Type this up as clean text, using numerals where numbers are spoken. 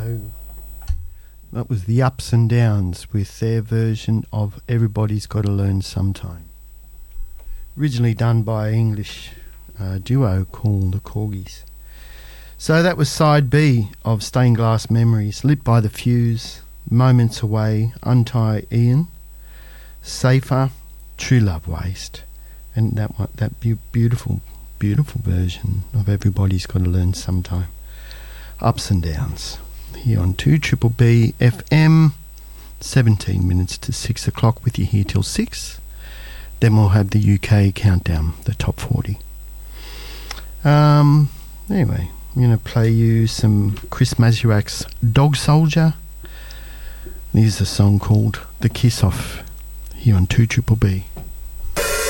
So that was the Ups and Downs with their version of Everybody's Gotta Learn Sometime. Originally done by an English duo called the Corgis. So that was side B of Stained Glass Memories, Lit by the Fuse, Moments Away, Untie Ian, Safer, True Love Waste, and that beautiful version of Everybody's Gotta Learn Sometime. Ups and Downs here on 2BBB FM, 17 minutes to 6 o'clock with you here till 6. Then we'll have the UK countdown, the top 40. Anyway, I'm going to play you some Chris Mazurak's Dog Soldier. Here's a song called The Kiss Off here on 2BBB.